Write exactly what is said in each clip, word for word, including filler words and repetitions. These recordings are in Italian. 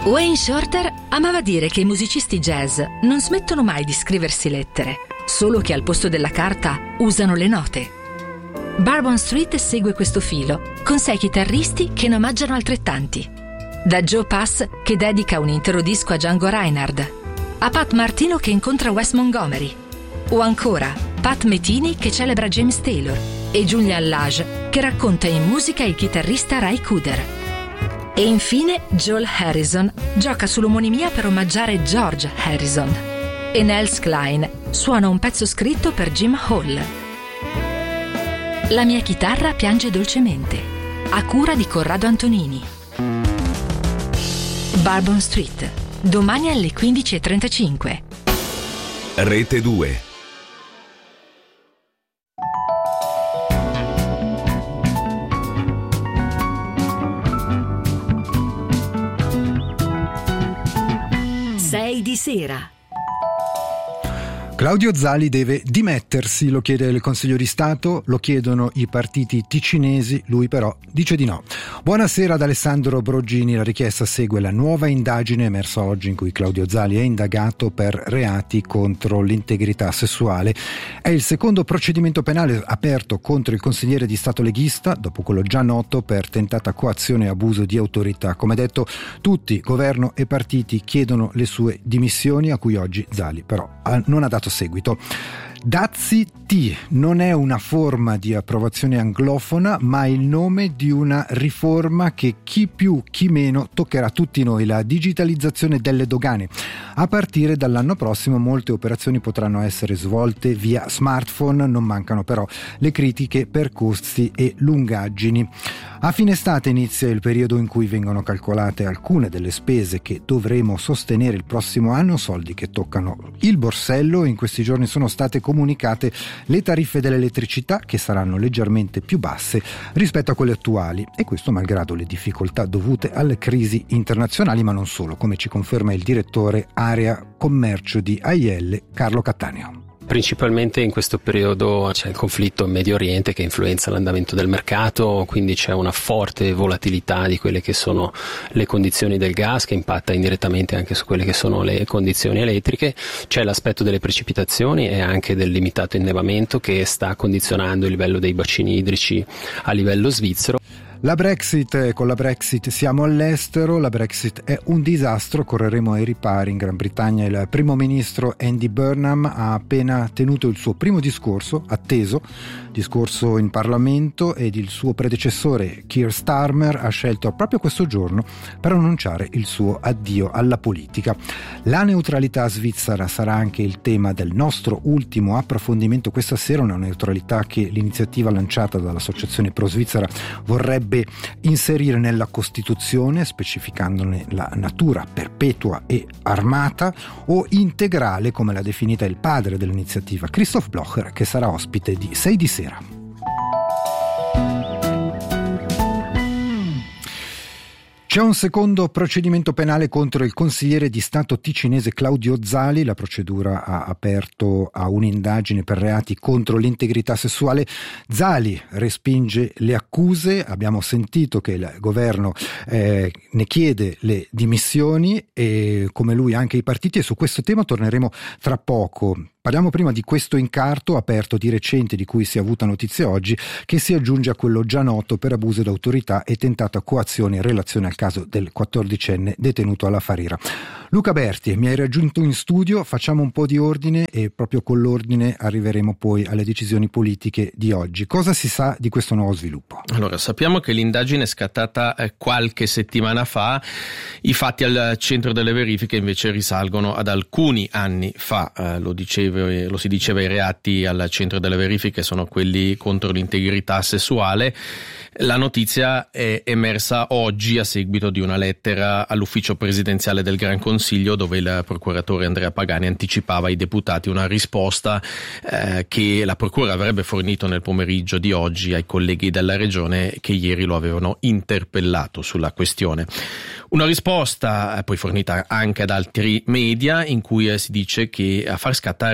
Wayne Shorter amava dire che i musicisti jazz non smettono mai di scriversi lettere, solo che al posto della carta usano le note. Bourbon Street segue questo filo, con sei chitarristi che ne omaggiano altrettanti. Da Joe Pass, che dedica un intero disco a Django Reinhardt, a Pat Martino che incontra Wes Montgomery, o ancora Pat Metheny che celebra James Taylor e Julian Lage che racconta in musica il chitarrista Ray Cooder. E infine Joel Harrison gioca sull'omonimia per omaggiare George Harrison. E Nels Cline suona un pezzo scritto per Jim Hall. La mia chitarra piange dolcemente, a cura di Corrado Antonini. Bourbon Street, domani alle quindici e trentacinque. Rete due. sei di sera. Claudio Zali deve dimettersi, lo chiede il Consiglio di Stato, lo chiedono i partiti ticinesi, lui però dice di no. Buonasera ad Alessandro Brogini, la richiesta segue la nuova indagine emersa oggi in cui Claudio Zali è indagato per reati contro l'integrità sessuale. È il secondo procedimento penale aperto contro il consigliere di Stato leghista, dopo quello già noto per tentata coazione e abuso di autorità. Come detto, tutti, governo e partiti, chiedono le sue dimissioni, a cui oggi Zali però non ha dato seguito. Dazi T non è una forma di approvazione anglofona, ma il nome di una riforma che chi più chi meno toccherà tutti noi, la digitalizzazione delle dogane. A partire dall'anno prossimo molte operazioni potranno essere svolte via smartphone, non mancano però le critiche per costi e lungaggini. A fine estate inizia il periodo in cui vengono calcolate alcune delle spese che dovremo sostenere il prossimo anno, soldi che toccano il borsello. In questi giorni sono state comunicate le tariffe dell'elettricità che saranno leggermente più basse rispetto a quelle attuali, e questo malgrado le difficoltà dovute alle crisi internazionali, ma non solo, come ci conferma il direttore area commercio di A I L, Carlo Cattaneo. Principalmente in questo periodo c'è il conflitto in Medio Oriente che influenza l'andamento del mercato, quindi c'è una forte volatilità di quelle che sono le condizioni del gas, che impatta indirettamente anche su quelle che sono le condizioni elettriche. C'è l'aspetto delle precipitazioni e anche del limitato innevamento che sta condizionando il livello dei bacini idrici a livello svizzero. La Brexit, con la Brexit siamo all'estero, la Brexit è un disastro, correremo ai ripari. In Gran Bretagna il primo ministro Andy Burnham ha appena tenuto il suo primo discorso, atteso, discorso in Parlamento, ed il suo predecessore Keir Starmer ha scelto proprio questo giorno per annunciare il suo addio alla politica. La neutralità svizzera sarà anche il tema del nostro ultimo approfondimento questa sera, una neutralità che l'iniziativa lanciata dall'Associazione Pro Svizzera vorrebbe inserire nella Costituzione, specificandone la natura perpetua e armata, o integrale, come l'ha definita il padre dell'iniziativa, Christoph Blocher, che sarà ospite di sei di sera. C'è un secondo procedimento penale contro il consigliere di Stato ticinese Claudio Zali. La procedura ha aperto a un'indagine per reati contro l'integrità sessuale. Zali respinge le accuse. Abbiamo sentito che il governo eh, ne chiede le dimissioni, e come lui anche i partiti, e su questo tema torneremo tra poco. Parliamo prima di questo incarto aperto di recente, di cui si è avuta notizia oggi, che si aggiunge a quello già noto per abuso d'autorità e tentata coazione in relazione al caso del quattordicenne detenuto alla Farira. Luca Berti, mi hai raggiunto in studio, facciamo un po' di ordine e proprio con l'ordine arriveremo poi alle decisioni politiche di oggi. Cosa si sa di questo nuovo sviluppo? Allora, sappiamo che l'indagine è scattata eh, qualche settimana fa, i fatti al centro delle verifiche invece risalgono ad alcuni anni fa, eh, lo diceva lo si diceva, i reati al centro delle verifiche sono quelli contro l'integrità sessuale. La notizia è emersa oggi a seguito di una lettera all'ufficio presidenziale del Gran Consiglio, dove il procuratore Andrea Pagani anticipava ai deputati una risposta eh, che la procura avrebbe fornito nel pomeriggio di oggi ai colleghi della regione che ieri lo avevano interpellato sulla questione. Una risposta poi fornita anche ad altri media in cui si dice che a far scattare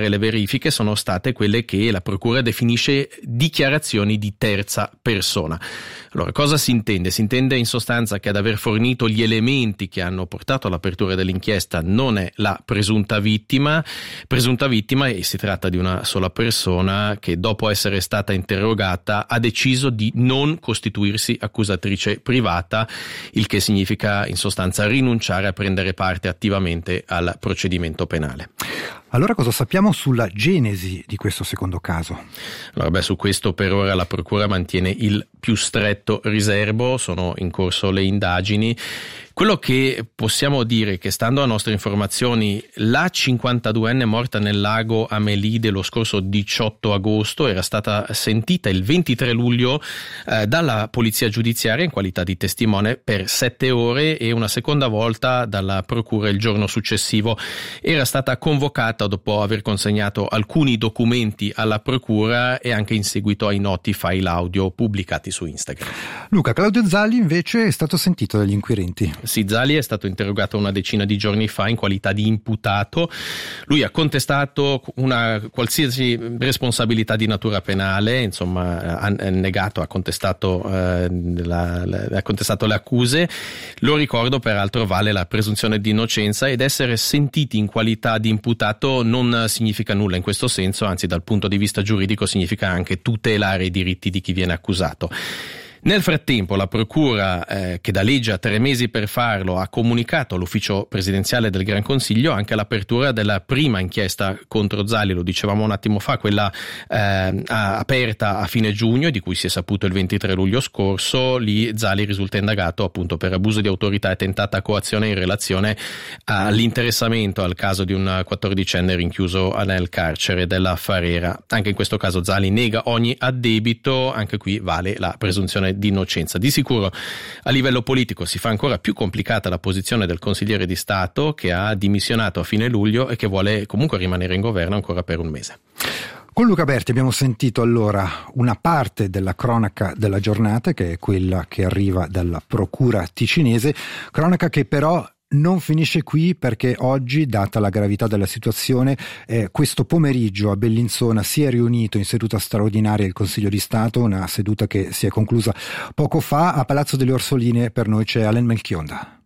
le verifiche sono state quelle che la procura definisce dichiarazioni di terza persona. Allora, cosa si intende? Si intende in sostanza che ad aver fornito gli elementi che hanno portato all'apertura dell'inchiesta non è la presunta vittima, presunta vittima e si tratta di una sola persona che dopo essere stata interrogata ha deciso di non costituirsi accusatrice privata, il che significa in sostanza rinunciare a prendere parte attivamente al procedimento penale. Allora cosa sappiamo sulla genesi di questo secondo caso? Allora, beh, su questo per ora la procura mantiene il più stretto riserbo, sono in corso le indagini. Quello che possiamo dire è che, stando a nostre informazioni, la cinquantaduenne morta nel lago Amelide lo scorso diciotto agosto era stata sentita il ventitré luglio eh, dalla polizia giudiziaria in qualità di testimone per sette ore e una seconda volta dalla procura il giorno successivo. Era stata convocata dopo aver consegnato alcuni documenti alla procura e anche in seguito ai noti file audio pubblicati su Instagram. Luca, Claudio Zali invece è stato sentito dagli inquirenti. Sì, Zali è stato interrogato una decina di giorni fa in qualità di imputato. Lui ha contestato una qualsiasi responsabilità di natura penale, insomma ha negato, ha contestato, eh, la, la, ha contestato le accuse. Lo ricordo, peraltro vale la presunzione di innocenza ed essere sentiti in qualità di imputato non significa nulla in questo senso, anzi dal punto di vista giuridico significa anche tutelare i diritti di chi viene accusato. Nel frattempo la procura, eh, che da legge ha tre mesi per farlo, ha comunicato all'ufficio presidenziale del Gran Consiglio anche l'apertura della prima inchiesta contro Zali, lo dicevamo un attimo fa, quella eh, aperta a fine giugno, di cui si è saputo il ventitré luglio scorso. Lì Zali risulta indagato appunto per abuso di autorità e tentata coazione in relazione all'interessamento al caso di un quattordicenne rinchiuso nel carcere della Farera. Anche in questo caso Zali nega ogni addebito, anche qui vale la presunzione di innocenza. Di sicuro a livello politico si fa ancora più complicata la posizione del consigliere di Stato, che ha dimissionato a fine luglio e che vuole comunque rimanere in governo ancora per un mese. Con Luca Berti abbiamo sentito allora una parte della cronaca della giornata, che è quella che arriva dalla procura ticinese, cronaca che però non finisce qui, perché oggi, data la gravità della situazione, eh, questo pomeriggio a Bellinzona si è riunito in seduta straordinaria il Consiglio di Stato, una seduta che si è conclusa poco fa. A Palazzo delle Orsoline per noi c'è Alain Melchionda.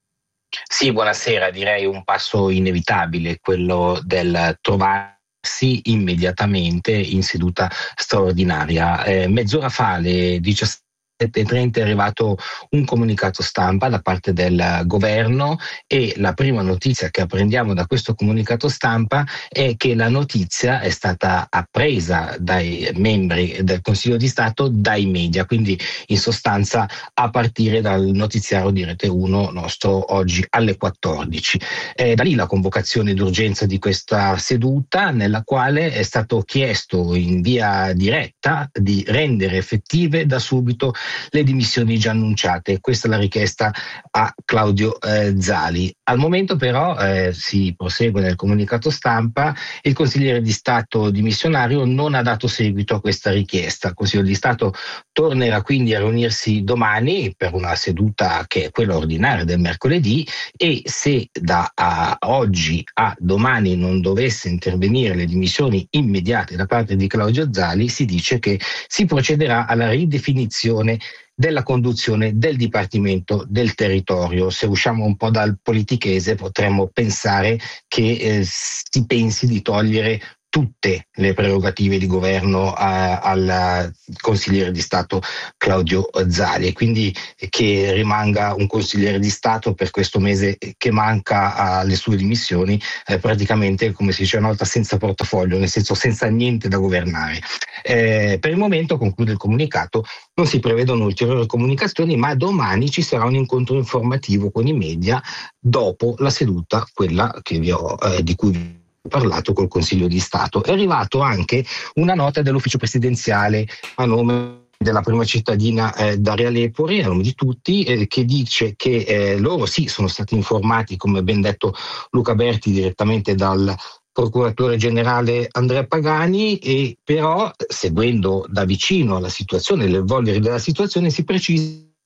Sì, buonasera. Direi un passo inevitabile, quello del trovarsi immediatamente in seduta straordinaria. Eh, mezz'ora fa, alle diciassette e trenta, è arrivato un comunicato stampa da parte del governo e la prima notizia che apprendiamo da questo comunicato stampa è che la notizia è stata appresa dai membri del Consiglio di Stato dai media, quindi in sostanza a partire dal notiziario di Rete uno nostro oggi alle quattordici. È da lì la convocazione d'urgenza di questa seduta, nella quale è stato chiesto in via diretta di rendere effettive da subito le dimissioni già annunciate. Questa è la richiesta a Claudio eh, Zali. Al momento però eh, si prosegue nel comunicato stampa, il consigliere di Stato dimissionario non ha dato seguito a questa richiesta. Il Consiglio di Stato tornerà quindi a riunirsi domani per una seduta che è quella ordinaria del mercoledì, e se da a oggi a domani non dovesse intervenire le dimissioni immediate da parte di Claudio Zali, si dice che si procederà alla ridefinizione della conduzione del Dipartimento del Territorio. Se usciamo un po' dal politichese, potremmo pensare che eh, si pensi di togliere tutte le prerogative di governo a, al consigliere di Stato Claudio Zali, e quindi che rimanga un consigliere di Stato per questo mese che manca alle sue dimissioni, eh, praticamente, come si dice una volta, senza portafoglio, nel senso senza niente da governare. Eh, per il momento, conclude il comunicato, non si prevedono ulteriori comunicazioni, ma domani ci sarà un incontro informativo con i media dopo la seduta, quella che vi ho, eh, di cui vi parlato col Consiglio di Stato. È arrivato anche una nota dell'ufficio presidenziale a nome della prima cittadina eh, Daria Lepori, a nome di tutti, eh, che dice che eh, loro sì sono stati informati, come ben detto Luca Berti, direttamente dal procuratore generale Andrea Pagani, e però seguendo da vicino la situazione, l'evolvere della situazione, si precisa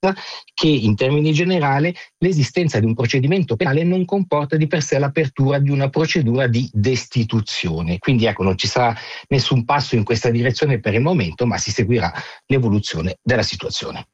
che in termini generali l'esistenza di un procedimento penale non comporta di per sé l'apertura di una procedura di destituzione. Quindi ecco, non ci sarà nessun passo in questa direzione per il momento, ma si seguirà l'evoluzione della situazione.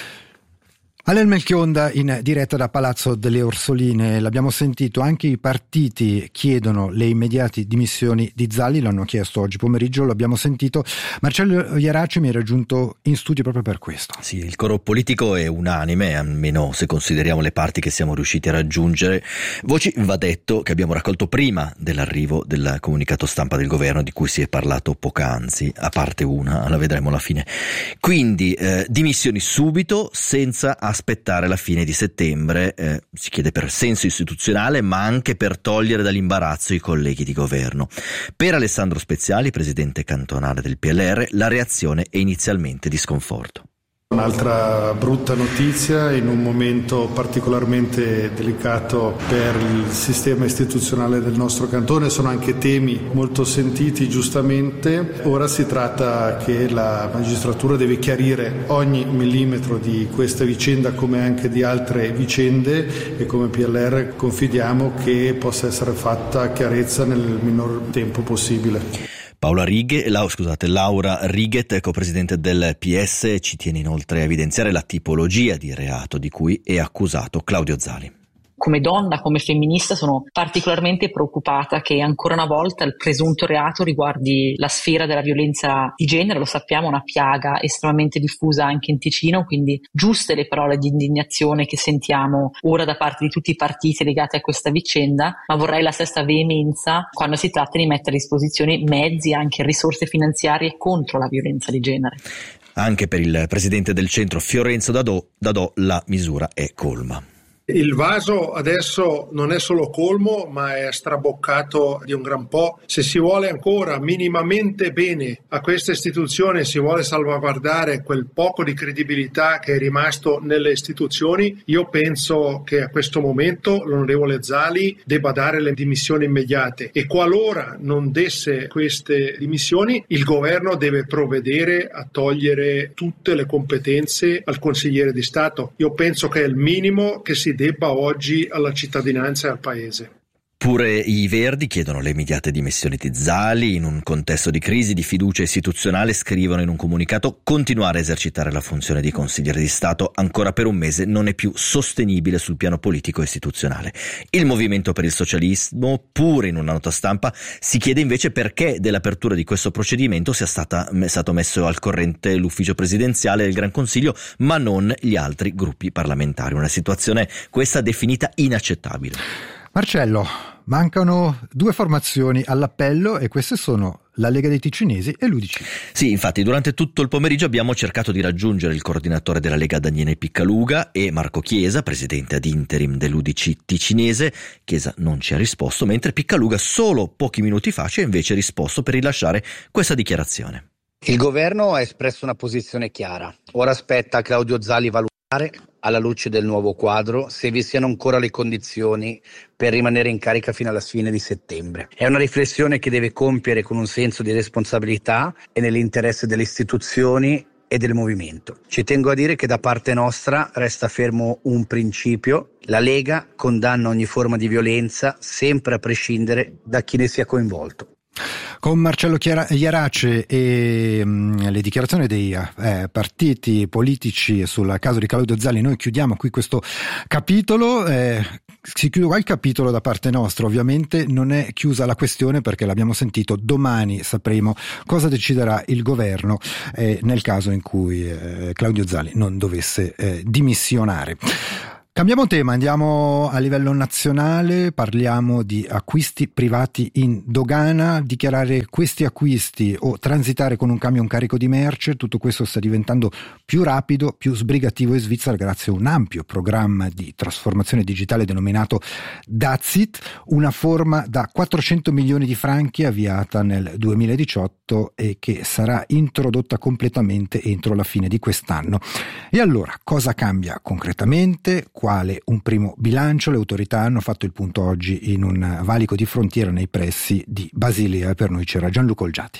Alain Melchionda in diretta da Palazzo delle Orsoline. L'abbiamo sentito, anche i partiti chiedono le immediate dimissioni di Zalli, l'hanno chiesto oggi pomeriggio, l'abbiamo sentito. Marcello Iaraci mi ha raggiunto in studio proprio per questo. Sì, il coro politico è unanime, almeno se consideriamo le parti che siamo riusciti a raggiungere. Voci, va detto, che abbiamo raccolto prima dell'arrivo del comunicato stampa del governo di cui si è parlato poc'anzi, a parte una, la vedremo alla fine. Quindi eh, dimissioni subito, senza aspettare la fine di settembre, eh, si chiede per senso istituzionale ma anche per togliere dall'imbarazzo i colleghi di governo. Per Alessandro Speziali, presidente cantonale del P L R, la reazione è inizialmente di sconforto. Un'altra brutta notizia in un momento particolarmente delicato per il sistema istituzionale del nostro cantone, sono anche temi molto sentiti giustamente. Ora si tratta che la magistratura deve chiarire ogni millimetro di questa vicenda come anche di altre vicende e come P L R confidiamo che possa essere fatta chiarezza nel minor tempo possibile. Paola Righe, la, scusate, Laura Righet, co-presidente del P S, ci tiene inoltre a evidenziare la tipologia di reato di cui è accusato Claudio Zali. Come donna, come femminista, sono particolarmente preoccupata che ancora una volta il presunto reato riguardi la sfera della violenza di genere. Lo sappiamo, è una piaga estremamente diffusa anche in Ticino, quindi giuste le parole di indignazione che sentiamo ora da parte di tutti i partiti legati a questa vicenda, ma vorrei la stessa veemenza quando si tratta di mettere a disposizione mezzi e anche risorse finanziarie contro la violenza di genere. Anche per il presidente del centro Fiorenzo Dadò, Dadò la misura è colma. Il vaso adesso non è solo colmo, ma è straboccato di un gran po'. Se si vuole ancora minimamente bene a questa istituzione, si vuole salvaguardare quel poco di credibilità che è rimasto nelle istituzioni, io penso che a questo momento l'onorevole Zali debba dare le dimissioni immediate e qualora non desse queste dimissioni, il governo deve provvedere a togliere tutte le competenze al consigliere di Stato. Io penso che è il minimo che si debba oggi alla cittadinanza e al Paese. Pure i Verdi chiedono le immediate dimissioni di Zali. In un contesto di crisi di fiducia istituzionale, scrivono in un comunicato: continuare a esercitare la funzione di consigliere di Stato ancora per un mese non è più sostenibile sul piano politico e istituzionale. Il Movimento per il Socialismo, pure in una nota stampa, si chiede invece perché dell'apertura di questo procedimento sia stata, è stato messo al corrente l'ufficio presidenziale del Gran Consiglio ma non gli altri gruppi parlamentari. Una situazione questa definita inaccettabile. Marcello, mancano due formazioni all'appello e queste sono la Lega dei Ticinesi e l'U D C. Sì, infatti durante tutto il pomeriggio abbiamo cercato di raggiungere il coordinatore della Lega Daniele Piccaluga e Marco Chiesa, presidente ad interim dell'U D C ticinese. Chiesa non ci ha risposto, mentre Piccaluga solo pochi minuti fa ci ha invece risposto per rilasciare questa dichiarazione. Il governo ha espresso una posizione chiara. Ora spetta a Claudio Zali valutare, alla luce del nuovo quadro, se vi siano ancora le condizioni per rimanere in carica fino alla fine di settembre. È una riflessione che deve compiere con un senso di responsabilità e nell'interesse delle istituzioni e del movimento. Ci tengo a dire che da parte nostra resta fermo un principio: la Lega condanna ogni forma di violenza, sempre a prescindere da chi ne sia coinvolto. Con Marcello Iarace e mh, le dichiarazioni dei eh, partiti politici sul caso di Claudio Zali noi chiudiamo qui questo capitolo. Eh, si chiude qua il capitolo da parte nostra, ovviamente non è chiusa la questione perché l'abbiamo sentito, domani sapremo cosa deciderà il governo eh, nel caso in cui eh, Claudio Zali non dovesse eh, dimissionare. Cambiamo tema, andiamo a livello nazionale, parliamo di acquisti privati in dogana. Dichiarare questi acquisti o transitare con un camion carico di merce, tutto questo sta diventando più rapido, più sbrigativo in Svizzera grazie a un ampio programma di trasformazione digitale denominato Dazit, una forma da quattrocento milioni di franchi avviata nel duemiladiciotto e che sarà introdotta completamente entro la fine di quest'anno. E allora, cosa cambia concretamente? Quale un primo bilancio? Le autorità hanno fatto il punto oggi in un valico di frontiera nei pressi di Basilea. Per noi c'era Gianluca Olgiati.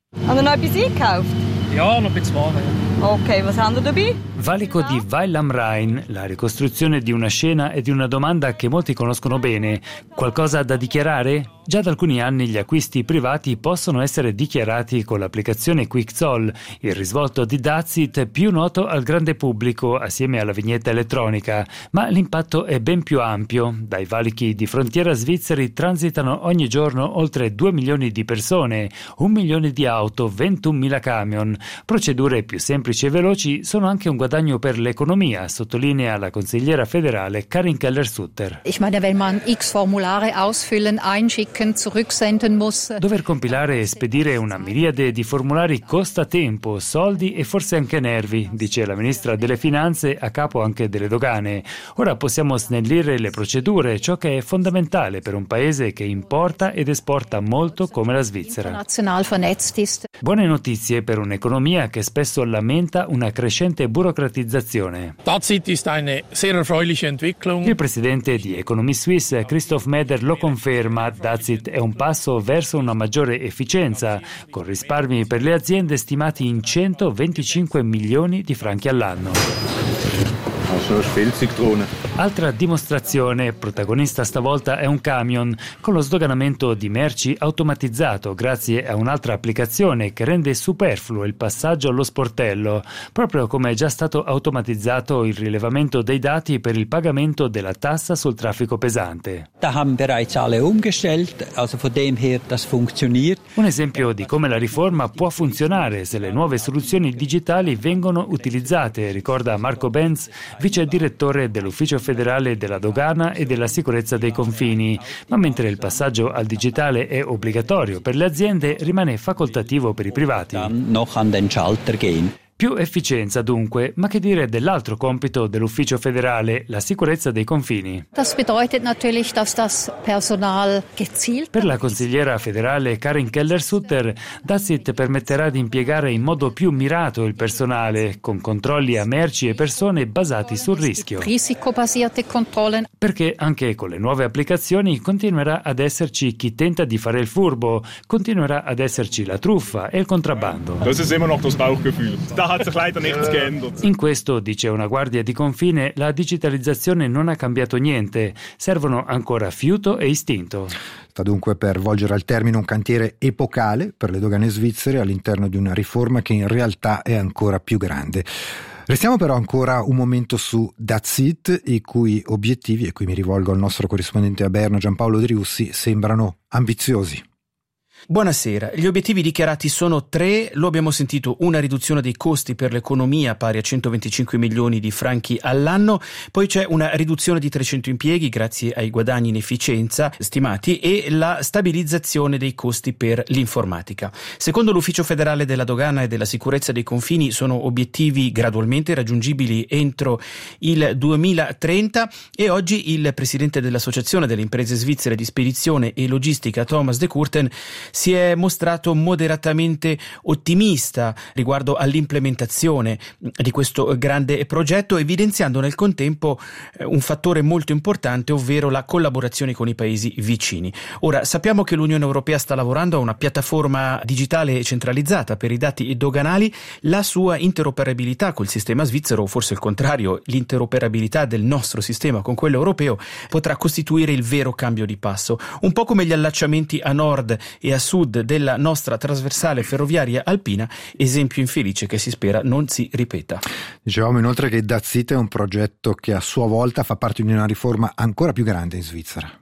Haben wir noch etwas eingekauft? Ja, noch ein bisschen Waren. Ok, was haben wir dabei? Valico di Weil am Rhein, la ricostruzione di una scena e di una domanda che molti conoscono bene. Qualcosa da dichiarare? Già da alcuni anni gli acquisti privati possono essere dichiarati con l'applicazione QuickZoll, il risvolto di Dazit più noto al grande pubblico assieme alla vignetta elettronica, ma l'impatto è ben più ampio. Dai valichi di frontiera svizzeri transitano ogni giorno oltre due milioni di persone, un milione di auto, ventunomila camion. Procedure più semplici e veloci sono anche un guadagno per l'economia, sottolinea la consigliera federale Karin Keller-Sutter. Ich meine, wenn man X Formulare ausfüllen, einschicken, zurücksenden muss. Dover compilare e spedire una miriade di formulari costa tempo, soldi e forse anche nervi, dice la ministra delle Finanze a capo anche delle dogane. Ora possiamo snellire le procedure, ciò che è fondamentale per un paese che importa ed esporta molto come la Svizzera. Buone notizie per un'economia che spesso lamenta una crescente burocratizzazione. Dazit ist eine sehr erfreuliche Entwicklung. Il presidente di Economy Suisse, Christoph Meder, lo conferma. Dazit è un passo verso una maggiore efficienza, con risparmi per le aziende stimati in centoventicinque milioni di franchi all'anno. Altra dimostrazione, protagonista stavolta è un camion, con lo sdoganamento di merci automatizzato grazie a un'altra applicazione che rende superfluo il passaggio allo sportello, proprio come è già stato automatizzato il rilevamento dei dati per il pagamento della tassa sul traffico pesante. Da haben bereits alle umgestellt, also von dem her das funktioniert. Un esempio di come la riforma può funzionare se le nuove soluzioni digitali vengono utilizzate, ricorda Marco Benz, vice direttore dell'Ufficio federale della dogana e della sicurezza dei confini, ma mentre il passaggio al digitale è obbligatorio per le aziende, rimane facoltativo per i privati. Noch an den Schalter gehen. Più efficienza dunque, ma che dire dell'altro compito dell'Ufficio federale, la sicurezza dei confini? Das bedeutet natürlich, dass das Personal gezielt. Per la consigliera federale Karin Keller-Sutter, Dazit permetterà di impiegare in modo più mirato il personale, con controlli a merci e persone basati sul rischio. Risikobasierte Kontrollen. Perché anche con le nuove applicazioni continuerà ad esserci chi tenta di fare il furbo, continuerà ad esserci la truffa e il contrabbando. Das ist immer noch das Bauchgefühl. Hat sich leider nichts geändert. In questo, dice una guardia di confine, la digitalizzazione non ha cambiato niente, servono ancora fiuto e istinto. Sta dunque per volgere al termine un cantiere epocale per le dogane svizzere all'interno di una riforma che in realtà è ancora più grande. Restiamo però ancora un momento su Dazit, i cui obiettivi, e qui mi rivolgo al nostro corrispondente a Berno Giampaolo Driussi, sembrano ambiziosi. Buonasera, gli obiettivi dichiarati sono tre, lo abbiamo sentito, una riduzione dei costi per l'economia pari a centoventicinque milioni di franchi all'anno, poi c'è una riduzione di trecento impieghi grazie ai guadagni in efficienza stimati e la stabilizzazione dei costi per l'informatica. Secondo l'Ufficio federale della dogana e della sicurezza dei confini sono obiettivi gradualmente raggiungibili entro il duemilatrenta e oggi il presidente dell'Associazione delle imprese svizzere di spedizione e logistica Thomas de Kurten si è mostrato moderatamente ottimista riguardo all'implementazione di questo grande progetto, evidenziando nel contempo un fattore molto importante, ovvero la collaborazione con i paesi vicini. Ora, sappiamo che l'Unione Europea sta lavorando a una piattaforma digitale centralizzata per i dati doganali. La sua interoperabilità col sistema svizzero, o forse il contrario, l'interoperabilità del nostro sistema con quello europeo, potrà costituire il vero cambio di passo. Un po' come gli allacciamenti a nord e a sud della nostra trasversale ferroviaria alpina, esempio infelice che si spera non si ripeta. Dicevamo inoltre che Dazit è un progetto che a sua volta fa parte di una riforma ancora più grande in Svizzera.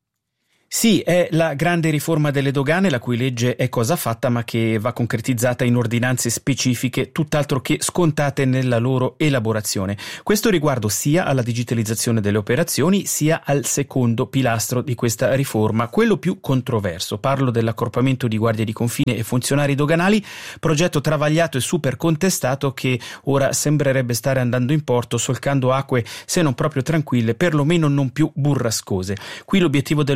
Sì, è la grande riforma delle dogane, la cui legge è cosa fatta, ma che va concretizzata in ordinanze specifiche, tutt'altro che scontate nella loro elaborazione. Questo riguardo sia alla digitalizzazione delle operazioni, sia al secondo pilastro di questa riforma, quello più controverso. Parlo dell'accorpamento di guardie di confine e funzionari doganali, progetto travagliato e super contestato che ora sembrerebbe stare andando in porto, solcando acque se non proprio tranquille, perlomeno non più burrascose. Qui l'obiettivo dell'operazione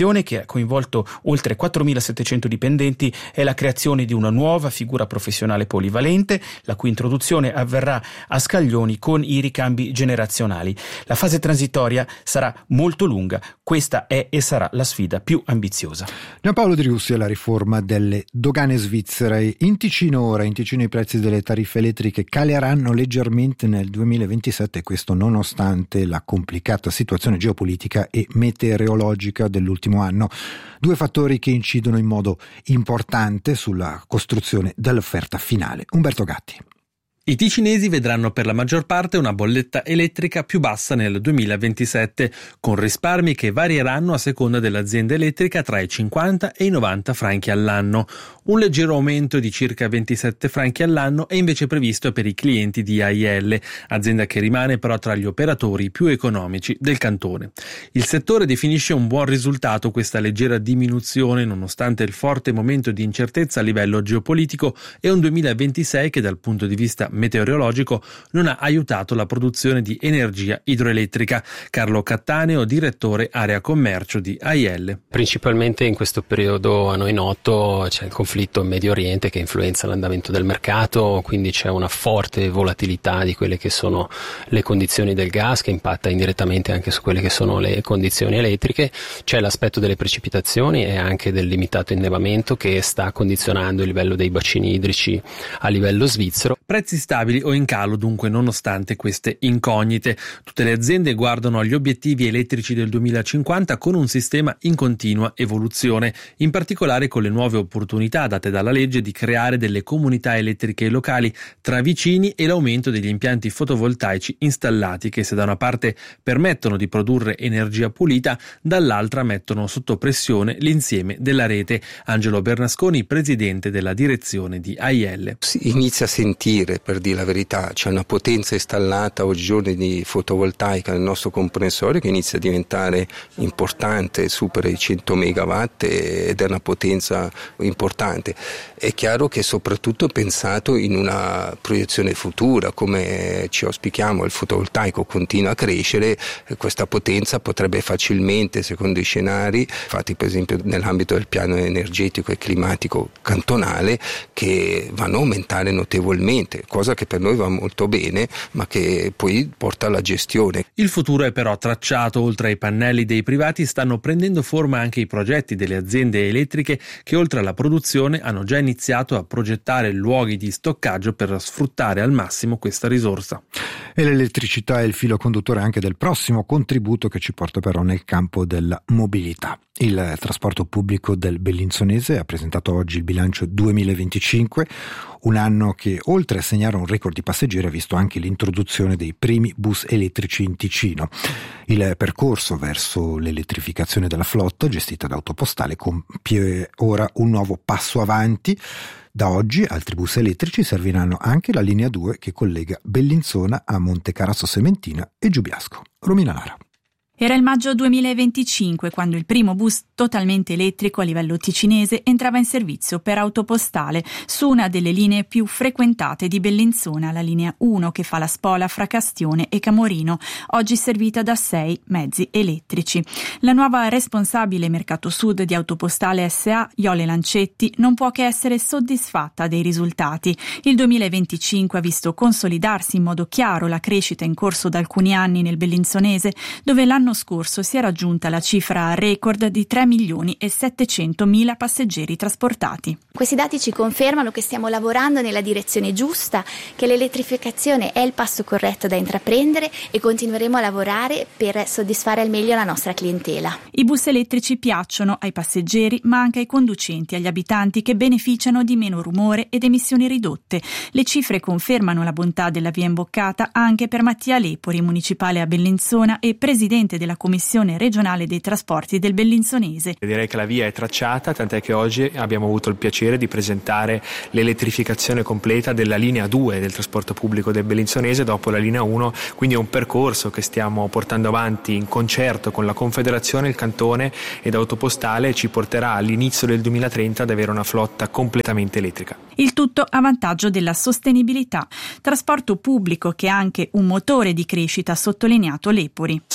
L'operazione, che ha coinvolto oltre quattromilasettecento dipendenti, è la creazione di una nuova figura professionale polivalente, la cui introduzione avverrà a scaglioni con i ricambi generazionali. La fase transitoria sarà molto lunga, questa è e sarà la sfida più ambiziosa. Giampaolo Driussi, alla riforma delle dogane svizzere. In Ticino ora, in Ticino i prezzi delle tariffe elettriche caleranno leggermente nel duemilaventisette, questo nonostante la complicata situazione geopolitica e meteorologica dell'ultimo anno. Due fattori che incidono in modo importante sulla costruzione dell'offerta finale. Umberto Gatti. I ticinesi vedranno per la maggior parte una bolletta elettrica più bassa nel duemilaventisette, con risparmi che varieranno a seconda dell'azienda elettrica tra i cinquanta e i novanta franchi all'anno. Un leggero aumento di circa ventisette franchi all'anno è invece previsto per i clienti di A I L, azienda che rimane però tra gli operatori più economici del cantone. Il settore definisce un buon risultato questa leggera diminuzione nonostante il forte momento di incertezza a livello geopolitico e un duemilaventisei che dal punto di vista meteorologico non ha aiutato la produzione di energia idroelettrica. Carlo Cattaneo, direttore area commercio di A I L. Principalmente in questo periodo a noi noto c'è il conflitto in Medio Oriente che influenza l'andamento del mercato, quindi c'è una forte volatilità di quelle che sono le condizioni del gas, che impatta indirettamente anche su quelle che sono le condizioni elettriche. C'è l'aspetto delle precipitazioni e anche del limitato innevamento che sta condizionando il livello dei bacini idrici a livello svizzero. Prezzi stabili o in calo dunque nonostante queste incognite. Tutte le aziende guardano agli obiettivi elettrici del duemilacinquanta con un sistema in continua evoluzione, in particolare con le nuove opportunità date dalla legge di creare delle comunità elettriche locali tra vicini e l'aumento degli impianti fotovoltaici installati che, se da una parte permettono di produrre energia pulita, dall'altra mettono sotto pressione l'insieme della rete. Angelo Bernasconi, presidente della direzione di A I L. Si inizia a sentire, per dire la verità, c'è una potenza installata oggigiorno di fotovoltaica nel nostro comprensore che inizia a diventare importante, supera i cento megawatt ed è una potenza importante. È chiaro che soprattutto pensato in una proiezione futura, come ci auspichiamo, il fotovoltaico continua a crescere, questa potenza potrebbe facilmente, secondo i scenari fatti per esempio nell'ambito del piano energetico e climatico cantonale, che vanno a aumentare notevolmente, cosa che per noi va molto bene, ma che poi porta alla gestione. Il futuro è però tracciato. Oltre ai pannelli dei privati stanno prendendo forma anche i progetti delle aziende elettriche che, oltre alla produzione, hanno già iniziato a progettare luoghi di stoccaggio per sfruttare al massimo questa risorsa. E l'elettricità è il filo conduttore anche del prossimo contributo che ci porta però nel campo della mobilità. Il trasporto pubblico del Bellinzonese ha presentato oggi il bilancio duemilaventicinque, un anno che oltre a segnare un record di passeggeri ha visto anche l'introduzione dei primi bus elettrici in Ticino. Il percorso verso l'elettrificazione della flotta gestita da Autopostale compie ora un nuovo passo avanti. Da oggi altri bus elettrici serviranno anche la linea due che collega Bellinzona a Montecarasso Sementina e Giubiasco. Romina Lara. Era il maggio duemilaventicinque quando il primo bus totalmente elettrico a livello ticinese entrava in servizio per Autopostale su una delle linee più frequentate di Bellinzona, la linea uno che fa la spola fra Castione e Camorino, oggi servita da sei mezzi elettrici. La nuova responsabile Mercato Sud di Autopostale S A, Iole Lancetti, non può che essere soddisfatta dei risultati. Il duemilaventicinque ha visto consolidarsi in modo chiaro la crescita in corso da alcuni anni nel Bellinzonese, dove l'anno scorso si è raggiunta la cifra record di tre milioni e settecentomila passeggeri trasportati. Questi dati ci confermano che stiamo lavorando nella direzione giusta, che l'elettrificazione è il passo corretto da intraprendere e continueremo a lavorare per soddisfare al meglio la nostra clientela. I bus elettrici piacciono ai passeggeri ma anche ai conducenti e agli abitanti che beneficiano di meno rumore ed emissioni ridotte. Le cifre confermano la bontà della via imboccata anche per Mattia Lepori, municipale a Bellinzona e presidente della Commissione regionale dei trasporti del Bellinzonese. Direi che la via è tracciata, tant'è che oggi abbiamo avuto il piacere di presentare l'elettrificazione completa della linea due del trasporto pubblico del Bellinzonese dopo la linea uno, quindi è un percorso che stiamo portando avanti in concerto con la Confederazione, il Cantone ed Autopostale e ci porterà all'inizio del duemilatrenta ad avere una flotta completamente elettrica. Il tutto a vantaggio della sostenibilità. Trasporto pubblico che è anche un motore di crescita, ha sottolineato Lepori. Sappiamo che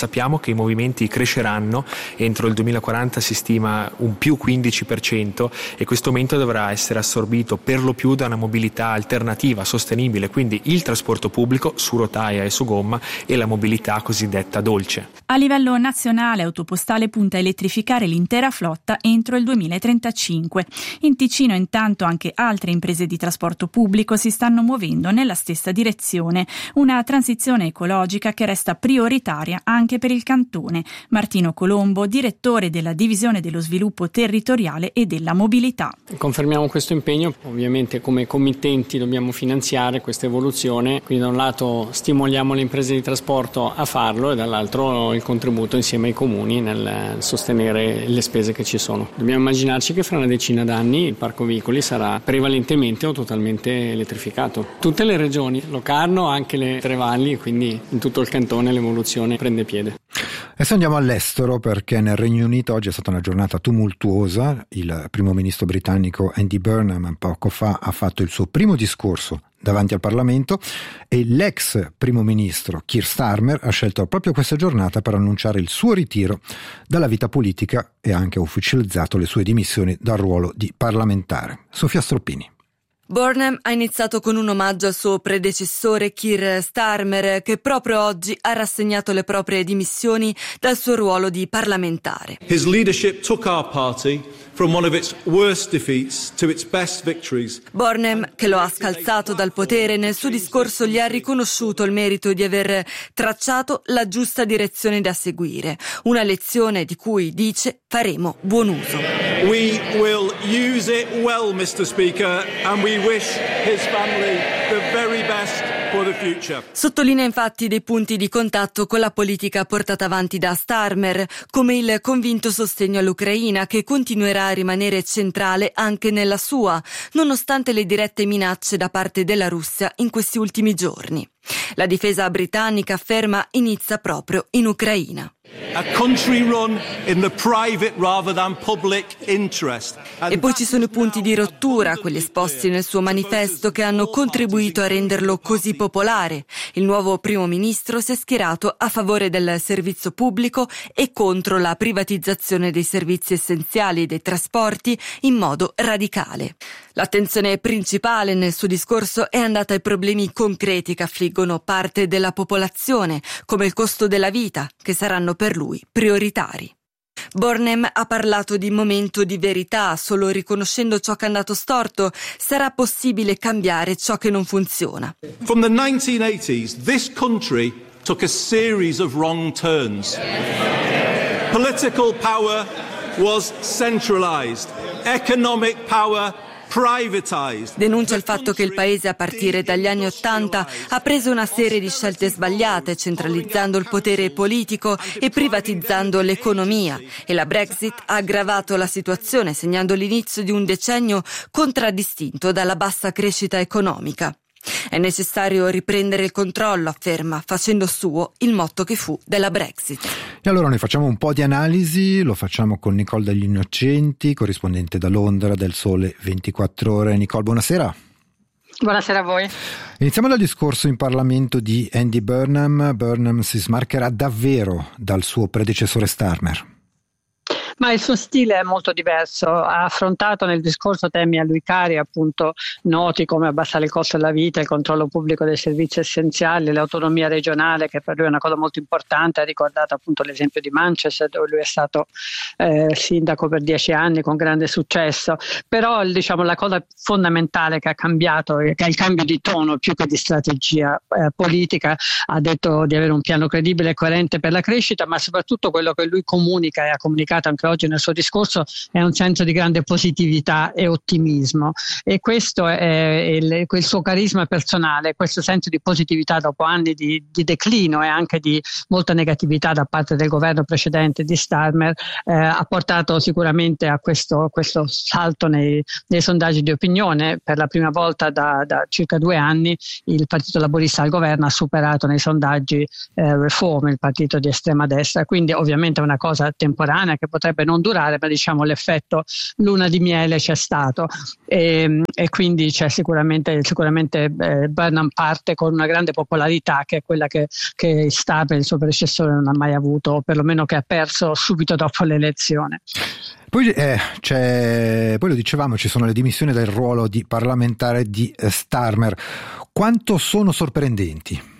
che i movimenti cresceranno, entro il duemilaquaranta si stima un più quindici per cento, e questo aumento dovrà essere assorbito per lo più da una mobilità alternativa, sostenibile, quindi il trasporto pubblico su rotaia e su gomma e la mobilità cosiddetta dolce. A livello nazionale, Autopostale punta a elettrificare l'intera flotta entro il duemilatrentacinque. In Ticino intanto anche altre imprese di trasporto pubblico si stanno muovendo nella stessa direzione, una transizione ecologica che resta prioritaria anche per il cantone. Martino Colombo, direttore della divisione dello sviluppo territoriale e della mobilità. Confermiamo questo impegno, ovviamente come committenti dobbiamo finanziare questa evoluzione, quindi da un lato stimoliamo le imprese di trasporto a farlo e dall'altro il contributo insieme ai comuni nel sostenere le spese che ci sono. Dobbiamo immaginarci che fra una decina d'anni il parco veicoli sarà prevalentemente o totalmente elettrificato. Tutte le regioni, Locarno, anche le Tre Valli, quindi in tutto il cantone l'evoluzione prende piede. Adesso andiamo all'estero, perché nel Regno Unito oggi è stata una giornata tumultuosa. Il primo ministro britannico Andy Burnham poco fa ha fatto il suo primo discorso davanti al Parlamento e l'ex primo ministro Keir Starmer ha scelto proprio questa giornata per annunciare il suo ritiro dalla vita politica e ha anche ufficializzato le sue dimissioni dal ruolo di parlamentare. Sofia Stroppini. Burnham ha iniziato con un omaggio al suo predecessore Keir Starmer, che proprio oggi ha rassegnato le proprie dimissioni dal suo ruolo di parlamentare. His leadership took our party from one of its worst defeats to its best victories. Burnham, che lo ha scalzato dal potere, nel suo discorso gli ha riconosciuto il merito di aver tracciato la giusta direzione da seguire, una lezione di cui, dice, faremo buon uso. We will use it well, mister Speaker, and we wish his family the very best for the future. Sottolinea infatti dei punti di contatto con la politica portata avanti da Starmer, come il convinto sostegno all'Ucraina, che continuerà a rimanere centrale anche nella sua, nonostante le dirette minacce da parte della Russia in questi ultimi giorni. La difesa britannica, afferma, inizia proprio in Ucraina. A country run in the private rather than public interest. E poi ci sono i punti di rottura, quelli esposti nel suo manifesto, che hanno contribuito a renderlo così popolare. Il nuovo primo ministro si è schierato a favore del servizio pubblico e contro la privatizzazione dei servizi essenziali e dei trasporti in modo radicale. L'attenzione principale nel suo discorso è andata ai problemi concreti che affliggono parte della popolazione, come il costo della vita, che saranno per lui prioritari. Burnham ha parlato di momento di verità. Solo riconoscendo ciò che è andato storto sarà possibile cambiare ciò che non funziona. From the nineteen eighties, this country took a series of wrong turns. Political power was centralized. Economic power Denuncia il fatto che il paese a partire dagli anni Ottanta ha preso una serie di scelte sbagliate, centralizzando il potere politico e privatizzando l'economia, e la Brexit ha aggravato la situazione, segnando l'inizio di un decennio contraddistinto dalla bassa crescita economica. È necessario riprendere il controllo, afferma, facendo suo il motto che fu della Brexit. E allora noi facciamo un po' di analisi, lo facciamo con Nicole degli Innocenti, corrispondente da Londra del Sole ventiquattro Ore. Nicole, buonasera. Buonasera a voi. Iniziamo dal discorso in Parlamento di Andy Burnham. Burnham si smarcherà davvero dal suo predecessore Starmer? Ma il suo stile è molto diverso. Ha affrontato nel discorso temi a lui cari, appunto noti come abbassare il costo della vita, il controllo pubblico dei servizi essenziali, l'autonomia regionale, che per lui è una cosa molto importante. Ha ricordato appunto l'esempio di Manchester, dove lui è stato eh, sindaco per dieci anni con grande successo. Però diciamo la cosa fondamentale che ha cambiato, che è il cambio di tono più che di strategia eh, politica. Ha detto di avere un piano credibile e coerente per la crescita, ma soprattutto quello che lui comunica e ha comunicato anche oggi nel suo discorso è un senso di grande positività e ottimismo, e questo è il, il suo carisma personale, questo senso di positività dopo anni di, di declino e anche di molta negatività da parte del governo precedente di Starmer eh, ha portato sicuramente a questo, questo salto nei, nei sondaggi di opinione. Per la prima volta da, da circa due anni il Partito Laburista al governo ha superato nei sondaggi eh, Reform, il partito di estrema destra, quindi ovviamente è una cosa temporanea che potrebbe potrebbe non durare, ma diciamo l'effetto luna di miele c'è stato, e, e quindi c'è sicuramente, sicuramente eh, Burnham parte con una grande popolarità, che è quella che, che Starmer, il suo predecessore, non ha mai avuto, o perlomeno che ha perso subito dopo l'elezione. Poi, eh, c'è, poi lo dicevamo, ci sono le dimissioni dal ruolo di parlamentare di Starmer. Quanto sono sorprendenti?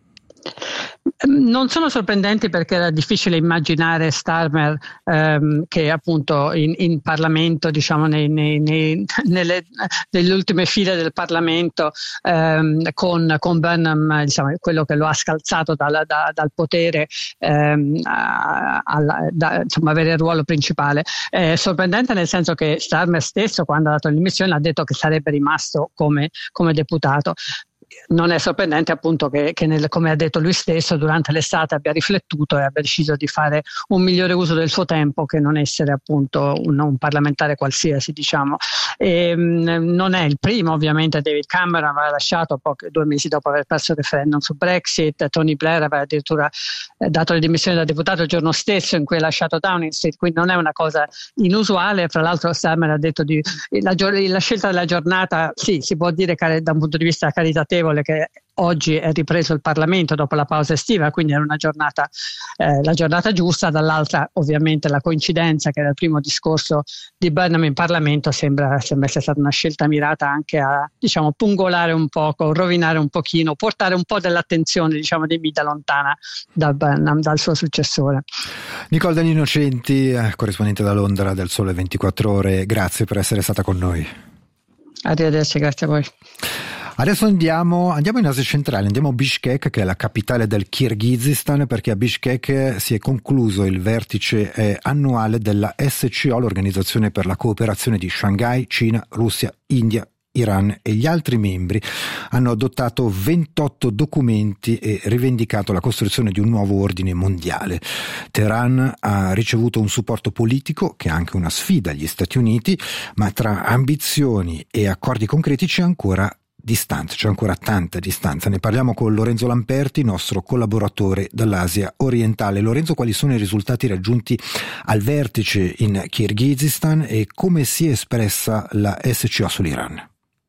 Non sono sorprendenti, perché era difficile immaginare Starmer ehm, che appunto in, in Parlamento, diciamo nei, nei, nei, nelle, nelle ultime file del Parlamento, ehm, con, con Burnham, diciamo, quello che lo ha scalzato dal, da, dal potere, ehm, a, a, da, insomma, avere il ruolo principale. È sorprendente nel senso che Starmer stesso, quando ha dato le dimissioni, ha detto che sarebbe rimasto come, come deputato. Non è sorprendente appunto che, che nel, come ha detto lui stesso, durante l'estate abbia riflettuto e abbia deciso di fare un migliore uso del suo tempo che non essere appunto un, un parlamentare qualsiasi, diciamo. E, mh, non è il primo, ovviamente. David Cameron aveva lasciato pochi, due mesi dopo aver perso il referendum su Brexit, Tony Blair aveva addirittura eh, dato le dimissioni da deputato il giorno stesso in cui ha lasciato Downing Street, quindi non è una cosa inusuale. Fra l'altro Starmer ha detto di la, la scelta della giornata, sì, si può dire da un punto di vista caritatevole, che oggi è ripreso il Parlamento dopo la pausa estiva, quindi era una giornata, eh, la giornata giusta. Dall'altra, ovviamente, la coincidenza che era il primo discorso di Burnham in Parlamento sembra, sembra essere stata una scelta mirata anche a, diciamo, pungolare un poco, rovinare un pochino, portare un po' dell'attenzione, diciamo, dei media lontana da Burnham, dal suo successore. Nicole Dagli Innocenti, corrispondente da Londra del Sole ventiquattro Ore, grazie per essere stata con noi. Arrivederci, grazie a voi. Adesso andiamo, andiamo in Asia centrale, andiamo a Bishkek, che è la capitale del Kirghizistan, perché a Bishkek si è concluso il vertice eh, annuale della S C O, l'Organizzazione per la Cooperazione di Shanghai. Cina, Russia, India, Iran e gli altri membri hanno adottato ventotto documenti e rivendicato la costruzione di un nuovo ordine mondiale. Teheran ha ricevuto un supporto politico, che è anche una sfida agli Stati Uniti, ma tra ambizioni e accordi concreti c'è ancora distanza, c'è ancora tanta distanza. Ne parliamo con Lorenzo Lamperti, nostro collaboratore dall'Asia orientale. Lorenzo, quali sono i risultati raggiunti al vertice in Kirghizistan e come si è espressa la S C O sull'Iran?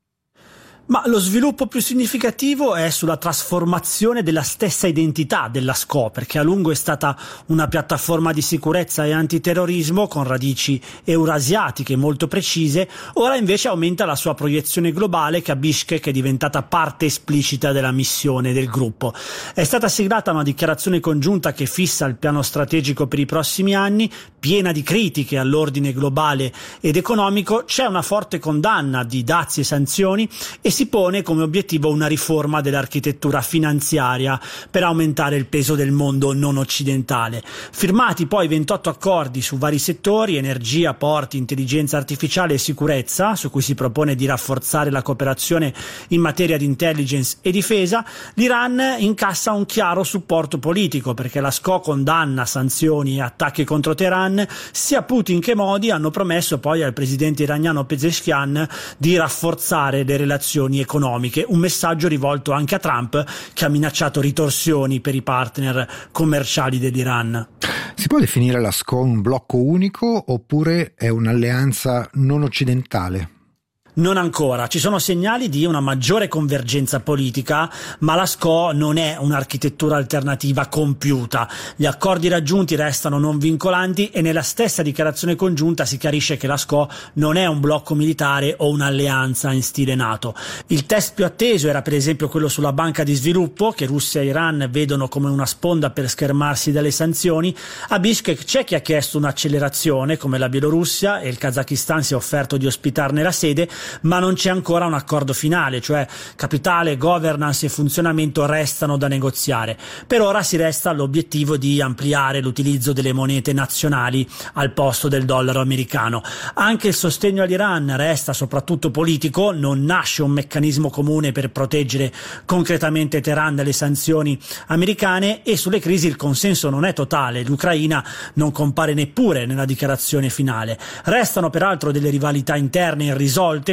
Ma lo sviluppo più significativo è sulla trasformazione della stessa identità della S C O, perché a lungo è stata una piattaforma di sicurezza e antiterrorismo con radici eurasiatiche molto precise. Ora invece aumenta la sua proiezione globale, che a Bishkek è diventata parte esplicita della missione del gruppo. È stata siglata una dichiarazione congiunta che fissa il piano strategico per i prossimi anni, piena di critiche all'ordine globale ed economico. C'è una forte condanna di dazi e sanzioni e si pone come obiettivo una riforma dell'architettura finanziaria per aumentare il peso del mondo non occidentale. Firmati poi ventotto accordi su vari settori: energia, porti, intelligenza artificiale e sicurezza, su cui si propone di rafforzare la cooperazione in materia di intelligence e difesa. L'Iran incassa un chiaro supporto politico, perché la S C O condanna sanzioni e attacchi contro Teheran. Sia Putin che Modi hanno promesso poi al presidente iraniano Pezeshkian di rafforzare le relazioni economiche, un messaggio rivolto anche a Trump, che ha minacciato ritorsioni per i partner commerciali dell'Iran. Si può definire la S C O un blocco unico oppure è un'alleanza non occidentale? Non ancora, ci sono segnali di una maggiore convergenza politica, ma la S C O non è un'architettura alternativa compiuta. Gli accordi raggiunti restano non vincolanti e nella stessa dichiarazione congiunta si chiarisce che la S C O non è un blocco militare o un'alleanza in stile NATO. Il test più atteso era per esempio quello sulla banca di sviluppo, che Russia e Iran vedono come una sponda per schermarsi dalle sanzioni. A Bishkek c'è chi ha chiesto un'accelerazione, come la Bielorussia, e il Kazakistan si è offerto di ospitarne la sede, ma non c'è ancora un accordo finale, cioè capitale, governance e funzionamento restano da negoziare. Per ora si resta all'obiettivo di ampliare l'utilizzo delle monete nazionali al posto del dollaro americano. Anche il sostegno all'Iran resta soprattutto politico, non nasce un meccanismo comune per proteggere concretamente Teheran dalle sanzioni americane, e sulle crisi il consenso non è totale. L'Ucraina non compare neppure nella dichiarazione finale. Restano peraltro delle rivalità interne irrisolte,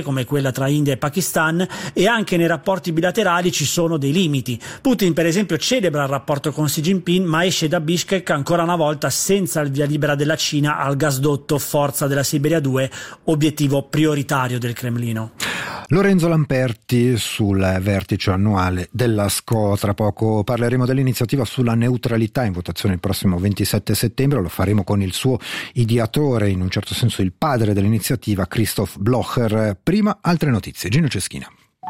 strategiche come quella tra India e Pakistan, e anche nei rapporti bilaterali ci sono dei limiti. Putin per esempio celebra il rapporto con Xi Jinping, ma esce da Bishkek ancora una volta senza il via libera della Cina al gasdotto Forza della Siberia due, obiettivo prioritario del Cremlino. Lorenzo Lamperti sul vertice annuale della S C O. Tra poco parleremo dell'iniziativa sulla neutralità in votazione il prossimo ventisette settembre. Lo faremo con il suo ideatore, in un certo senso il padre dell'iniziativa, Christoph Blocher. Prima altre notizie. Gino Ceschina.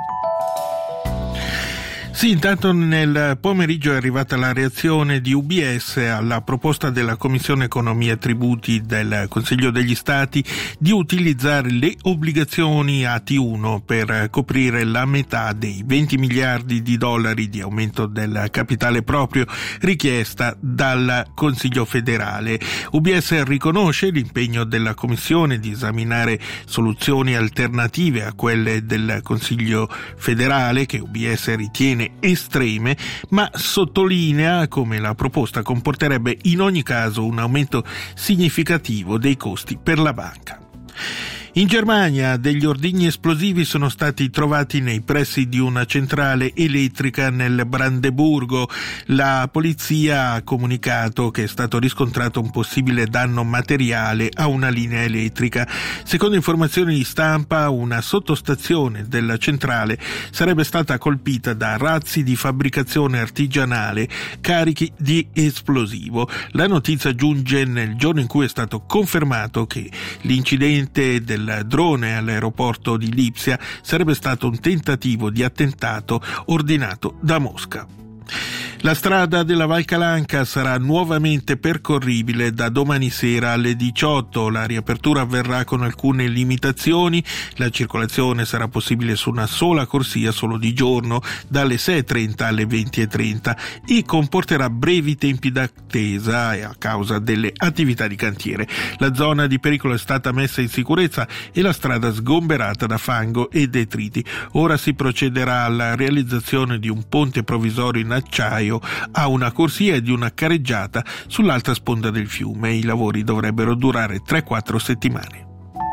Sì, intanto nel pomeriggio è arrivata la reazione di U B S alla proposta della Commissione Economia e Tributi del Consiglio degli Stati di utilizzare le obbligazioni A T uno per coprire la metà dei venti miliardi di dollari di aumento del capitale proprio richiesta dal Consiglio federale. U B S riconosce l'impegno della Commissione di esaminare soluzioni alternative a quelle del Consiglio federale, che U B S ritiene estreme, ma sottolinea come la proposta comporterebbe in ogni caso un aumento significativo dei costi per la banca. In Germania degli ordigni esplosivi sono stati trovati nei pressi di una centrale elettrica nel Brandeburgo. La polizia ha comunicato che è stato riscontrato un possibile danno materiale a una linea elettrica. Secondo informazioni di stampa, una sottostazione della centrale sarebbe stata colpita da razzi di fabbricazione artigianale carichi di esplosivo. La notizia giunge nel giorno in cui è stato confermato che l'incidente del Il drone all'aeroporto di Lipsia sarebbe stato un tentativo di attentato ordinato da Mosca. La strada della Val Calanca sarà nuovamente percorribile da domani sera alle diciotto. La riapertura avverrà con alcune limitazioni. La circolazione sarà possibile su una sola corsia solo di giorno, dalle sei e trenta alle venti e trenta, e comporterà brevi tempi d'attesa a causa delle attività di cantiere. La zona di pericolo è stata messa in sicurezza e la strada sgomberata da fango e detriti. Ora si procederà alla realizzazione di un ponte provvisorio in acciaio a una corsia e di una careggiata sull'altra sponda del fiume. I lavori dovrebbero durare tre quattro settimane.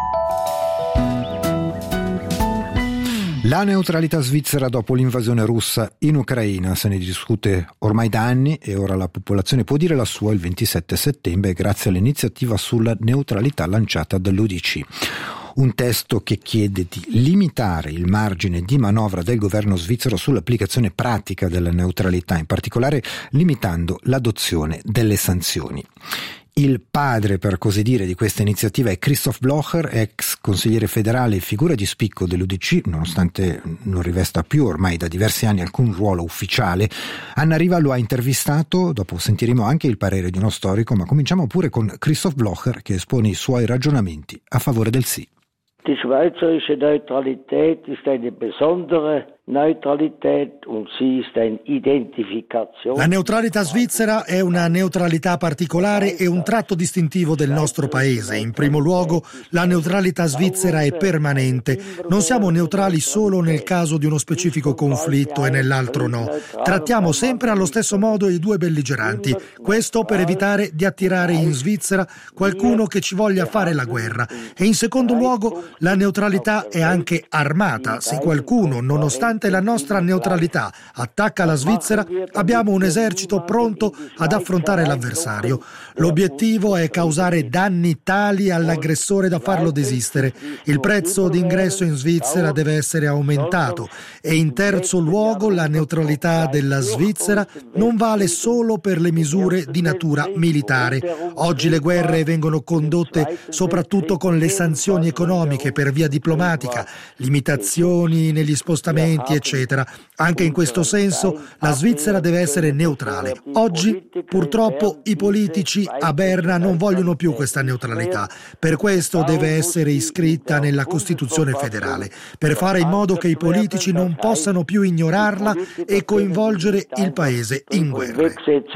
La neutralità svizzera dopo l'invasione russa in Ucraina. Se ne discute ormai da anni e ora la popolazione può dire la sua il ventisette settembre grazie all'iniziativa sulla neutralità lanciata dall'U D C. Un testo che chiede di limitare il margine di manovra del governo svizzero sull'applicazione pratica della neutralità, in particolare limitando l'adozione delle sanzioni. Il padre, per così dire, di questa iniziativa è Christoph Blocher, ex consigliere federale e figura di spicco dell'U D C, nonostante non rivesta più ormai da diversi anni alcun ruolo ufficiale. Anna Riva lo ha intervistato, dopo sentiremo anche il parere di uno storico, ma cominciamo pure con Christoph Blocher che espone i suoi ragionamenti a favore del sì. Die schweizerische Neutralität ist eine besondere Neutralität und sie ist ein Identifikation. La neutralità svizzera è una neutralità particolare e un tratto distintivo del nostro paese. In primo luogo, la neutralità svizzera è permanente. Non siamo neutrali solo nel caso di uno specifico conflitto e nell'altro no. Trattiamo sempre allo stesso modo i due belligeranti. Questo per evitare di attirare in Svizzera qualcuno che ci voglia fare la guerra. E in secondo luogo, la neutralità è anche armata. Se qualcuno, nonostante la nostra neutralità, attacca la Svizzera, abbiamo un esercito pronto ad affrontare l'avversario. L'obiettivo è causare danni tali all'aggressore da farlo desistere. Il prezzo d'ingresso in Svizzera deve essere aumentato e in terzo luogo la neutralità della Svizzera non vale solo per le misure di natura militare. Oggi le guerre vengono condotte soprattutto con le sanzioni economiche per via diplomatica, limitazioni negli spostamenti, eccetera. Anche in questo senso la Svizzera deve essere neutrale. Oggi purtroppo i politici a Berna non vogliono più questa neutralità. Per questo deve essere iscritta nella Costituzione federale, per fare in modo che i politici non possano più ignorarla e coinvolgere il paese in guerre.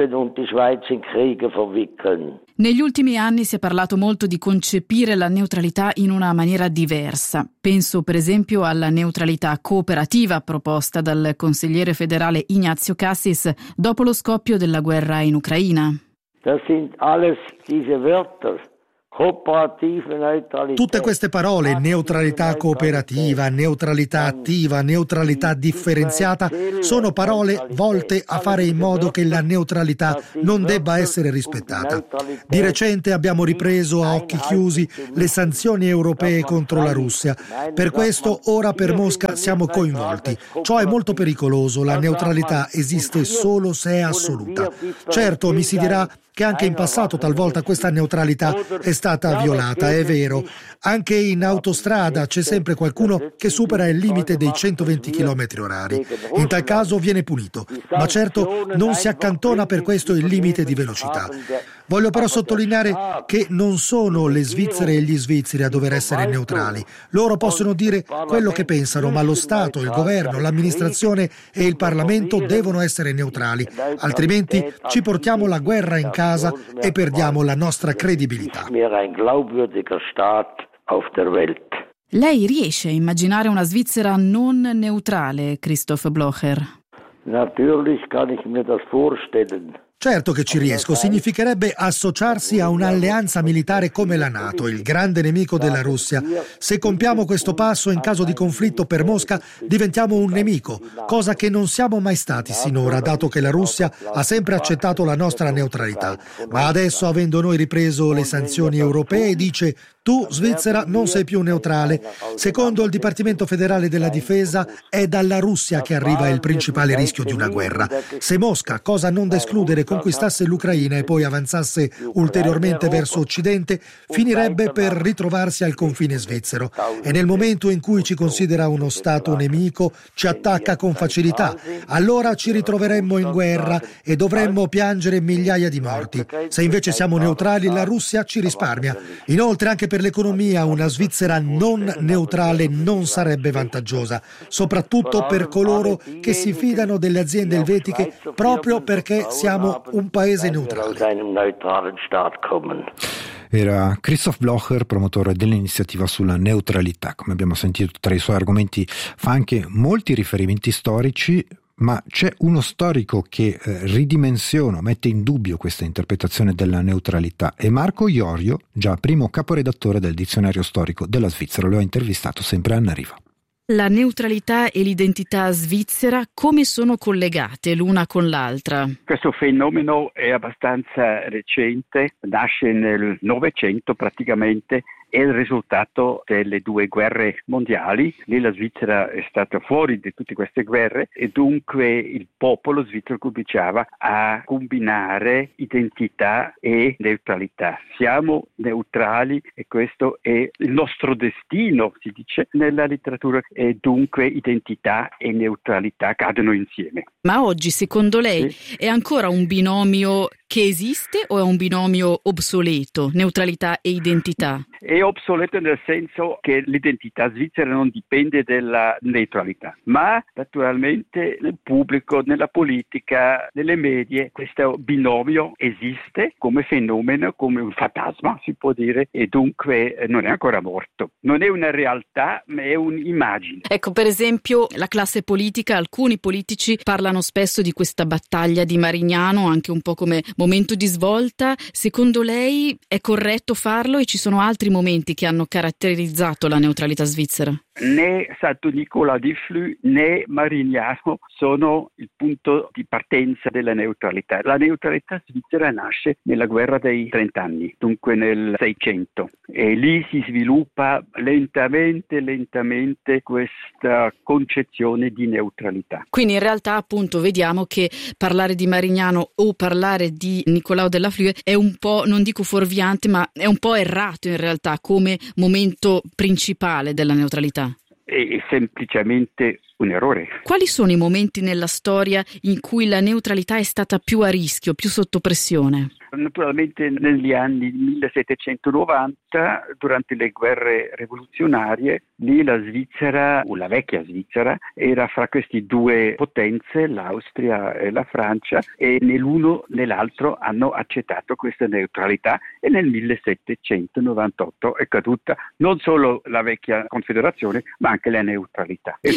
Negli ultimi anni si è parlato molto di concepire la neutralità in una maniera diversa. Penso per esempio alla neutralità cooperativa proposta dal consigliere federale Ignazio Cassis dopo lo scoppio della guerra in Ucraina. Das sind alles diese Wörter, Tutte queste parole, neutralità cooperativa, neutralità attiva, neutralità differenziata, sono parole volte a fare in modo che la neutralità non debba essere rispettata. Di recente abbiamo ripreso a occhi chiusi le sanzioni europee contro la Russia. Per questo ora per Mosca siamo coinvolti. Ciò è molto pericoloso, la neutralità esiste solo se è assoluta. Certo, mi si dirà che anche in passato talvolta questa neutralità è stata violata, è vero. Anche in autostrada c'è sempre qualcuno che supera il limite dei centoventi chilometri orari. In tal caso viene punito, ma certo non si accantona per questo il limite di velocità. Voglio però sottolineare che non sono le Svizzere e gli svizzeri a dover essere neutrali. Loro possono dire quello che pensano, ma lo Stato, il governo, l'amministrazione e il Parlamento devono essere neutrali, altrimenti ci portiamo la guerra in casa e perdiamo la nostra credibilità. Lei riesce a immaginare una Svizzera non neutrale, Christoph Blocher? Natürlich kann ich mir das vorstellen. Certo che ci riesco, significherebbe associarsi a un'alleanza militare come la NATO, il grande nemico della Russia. Se compiamo questo passo in caso di conflitto per Mosca diventiamo un nemico, cosa che non siamo mai stati sinora, dato che la Russia ha sempre accettato la nostra neutralità. Ma adesso, avendo noi ripreso le sanzioni europee, dice: tu, Svizzera, non sei più neutrale. Secondo il Dipartimento federale della difesa, è dalla Russia che arriva il principale rischio di una guerra. Se Mosca, cosa non da escludere, conquistasse l'Ucraina e poi avanzasse ulteriormente verso occidente, finirebbe per ritrovarsi al confine svizzero. E nel momento in cui ci considera uno Stato nemico, ci attacca con facilità. Allora ci ritroveremmo in guerra e dovremmo piangere migliaia di morti. Se invece siamo neutrali, la Russia ci risparmia. Inoltre, anche per l'economia, una Svizzera non neutrale non sarebbe vantaggiosa, soprattutto per coloro che si fidano delle aziende elvetiche proprio perché siamo un paese neutrale. Era Christoph Blocher, promotore dell'iniziativa sulla neutralità. Come abbiamo sentito, tra i suoi argomenti fa anche molti riferimenti storici, ma c'è uno storico che eh, ridimensiona, mette in dubbio questa interpretazione della neutralità. È Marco Iorio, già primo caporedattore del dizionario storico della Svizzera. Lo ha intervistato sempre a Anna Riva. La neutralità e l'identità svizzera come sono collegate l'una con l'altra? Questo fenomeno è abbastanza recente, nasce nel Novecento praticamente, è il risultato delle due guerre mondiali. Lì la Svizzera è stata fuori di tutte queste guerre e dunque il popolo svizzero cominciava a combinare identità e neutralità. Siamo neutrali e questo è il nostro destino, si dice nella letteratura, e dunque identità e neutralità cadono insieme. Ma oggi, secondo lei, sì, è ancora un binomio che esiste o è un binomio obsoleto, neutralità e identità? È obsoleto nel senso che l'identità svizzera non dipende dalla neutralità, ma naturalmente nel pubblico, nella politica, nelle medie, questo binomio esiste come fenomeno, come un fantasma si può dire, e dunque non è ancora morto. Non è una realtà, ma è un'immagine. Ecco, per esempio, la classe politica, alcuni politici parlano spesso di questa battaglia di Marignano, anche un po' come momento di svolta. Secondo lei è corretto farlo e ci sono altri momenti che hanno caratterizzato la neutralità svizzera? Né Santo Nicola di Flù né Marignano sono il punto di partenza della neutralità. La neutralità svizzera nasce nella guerra dei trent'anni, dunque nel Seicento, e lì si sviluppa lentamente, lentamente questa concezione di neutralità. Quindi in realtà appunto vediamo che parlare di Marignano o parlare di Nicolao della Flue è un po', non dico fuorviante, ma è un po' errato in realtà come momento principale della neutralità. È semplicemente un errore. Quali sono i momenti nella storia in cui la neutralità è stata più a rischio, più sotto pressione? Naturalmente negli anni millesettecentonovanta, durante le guerre rivoluzionarie, lì la Svizzera, o la vecchia Svizzera, era fra queste due potenze, l'Austria e la Francia, e né l'uno né l'altro hanno accettato questa neutralità, e nel millesettecentonovantotto è caduta non solo la vecchia Confederazione, ma anche la neutralità. E dopo naturalmente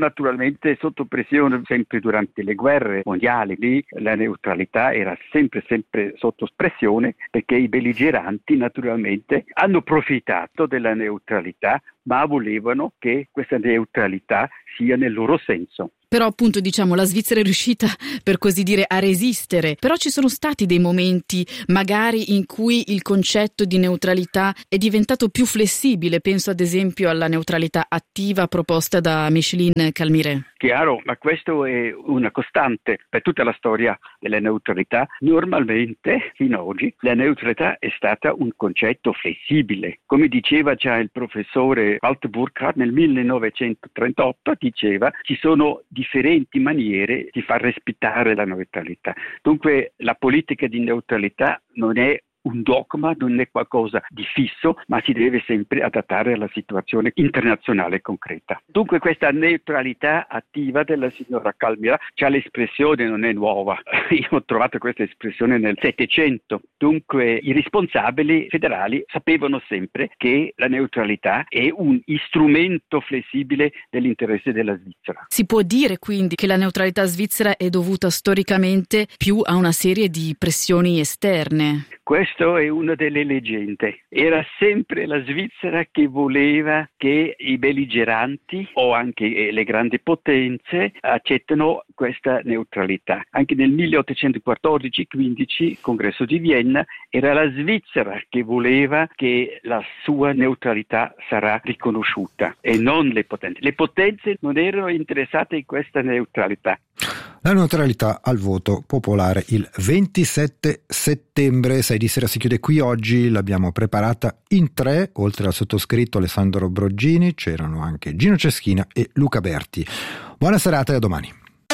naturalmente sotto pressione sempre durante le guerre mondiali. Lì la neutralità era sempre sempre sotto pressione perché i belligeranti naturalmente hanno approfittato della neutralità, ma volevano che questa neutralità sia nel loro senso. Però appunto diciamo la Svizzera è riuscita per così dire a resistere, però ci sono stati dei momenti magari in cui il concetto di neutralità è diventato più flessibile, penso ad esempio alla neutralità attiva proposta da Micheline Calmiret. Chiaro, ma questo è una costante per tutta la storia della neutralità. Normalmente, fino ad oggi, la neutralità è stata un concetto flessibile. Come diceva già il professore Walter Burkhardt nel millenovecentotrentotto, diceva ci sono differenti maniere di far rispettare la neutralità. Dunque la politica di neutralità non è un dogma, non è qualcosa di fisso, ma si deve sempre adattare alla situazione internazionale concreta. Dunque questa neutralità attiva della signora Calmiret, già l'espressione non è nuova, io ho trovato questa espressione nel Settecento. Dunque i responsabili federali sapevano sempre che la neutralità è un strumento flessibile dell'interesse della Svizzera. Si può dire quindi che la neutralità svizzera è dovuta storicamente più a una serie di pressioni esterne? Questo è una delle leggende. Era sempre la Svizzera che voleva che i belligeranti o anche le grandi potenze accettano questa neutralità. Anche nel milleottocentoquattordici quindici, Congresso di Vienna, era la Svizzera che voleva che la sua neutralità sarà riconosciuta e non le potenze. Le potenze non erano interessate in questa neutralità. La neutralità al voto popolare il ventisette settembre, sei di sera si chiude qui oggi, l'abbiamo preparata in tre, oltre al sottoscritto Alessandro Broggini c'erano anche Gino Ceschina e Luca Berti. Buona serata e a domani.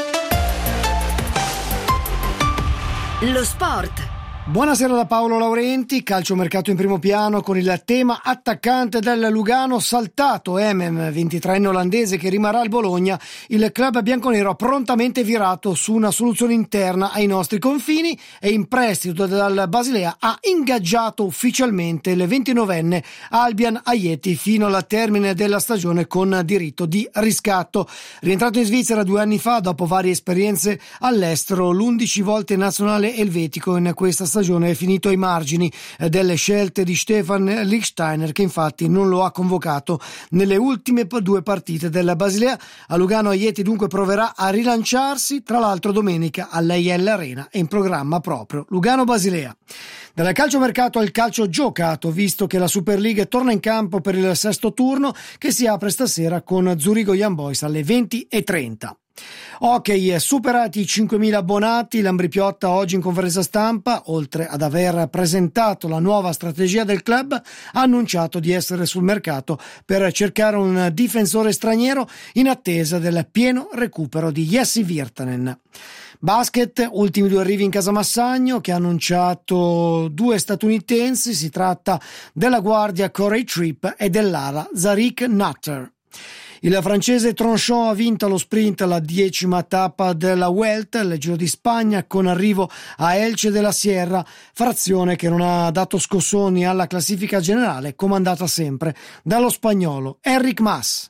Lo sport. Buonasera da Paolo Laurenti, calciomercato in primo piano con il tema attaccante del Lugano saltato, Emen, ventitreenne olandese che rimarrà al Bologna. Il club bianconero ha prontamente virato su una soluzione interna ai nostri confini e in prestito dal Basilea ha ingaggiato ufficialmente il ventinovenne Albian Ayeti fino al termine della stagione con diritto di riscatto. Rientrato in Svizzera due anni fa dopo varie esperienze all'estero, l'undici volte nazionale elvetico in questa stagione stagione è finito ai margini delle scelte di Stefan Lichtsteiner, che infatti non lo ha convocato nelle ultime due partite della Basilea. A Lugano Ayeti dunque proverà a rilanciarsi, tra l'altro domenica all'A I L Arena è in programma proprio Lugano-Basilea. Dal calciomercato al calcio giocato, visto che la Super League torna in campo per il sesto turno che si apre stasera con Zurigo Young Boys alle venti e trenta. Ok, superati i cinquemila abbonati, Lambri Piotta oggi in conferenza stampa, oltre ad aver presentato la nuova strategia del club, ha annunciato di essere sul mercato per cercare un difensore straniero in attesa del pieno recupero di Jesse Virtanen. Basket, ultimi due arrivi in casa Massagno che ha annunciato due statunitensi, si tratta della guardia Corey Tripp e dell'ala Zarik Nutter. Il francese Tronchon ha vinto lo sprint alla decima tappa della Vuelta, il Giro di Spagna, con arrivo a Elche de la Sierra, frazione che non ha dato scossoni alla classifica generale, comandata sempre dallo spagnolo Enric Mas.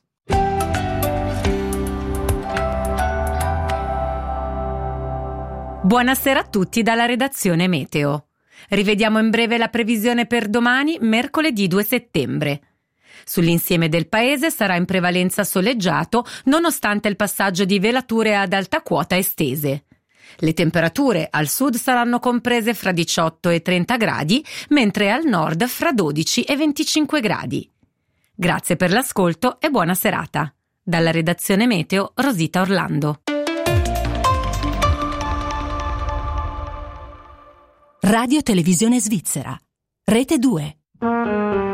Buonasera a tutti dalla redazione Meteo. Rivediamo in breve la previsione per domani, mercoledì due settembre. Sull'insieme del paese sarà in prevalenza soleggiato, nonostante il passaggio di velature ad alta quota estese. Le temperature al sud saranno comprese fra diciotto e trenta gradi, mentre al nord fra dodici e venticinque gradi. Grazie per l'ascolto e buona serata. Dalla redazione Meteo, Rosita Orlando. Radio Televisione Svizzera. Rete due.